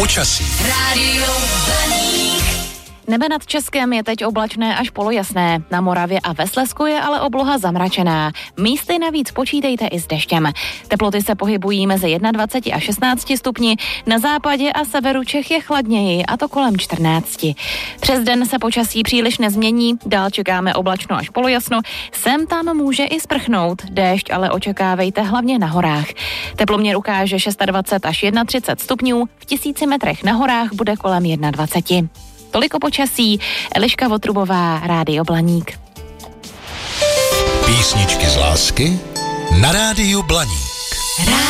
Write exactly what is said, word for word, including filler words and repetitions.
Počasí. Rádio Blaník. Nebe nad Českem je teď oblačné až polojasné. Na Moravě a ve Slezsku je ale obloha zamračená. Místy navíc počítejte i s deštěm. Teploty se pohybují mezi dvacet jedna až šestnáct stupni, na západě a severu Čech je chladněji, a to kolem čtrnáct. Přes den se počasí příliš nezmění, dál čekáme oblačno až polojasno, sem tam může i sprchnout, déšť ale očekávejte hlavně na horách. Teploměr ukáže dvacet šest až třicet jedna stupňů, v tisíci metrech na horách bude kolem dvacet jedna. Toliko počasí, Eliška Votrubová, Rádio Blaník. Písničky z lásky na Rádiu Blaník.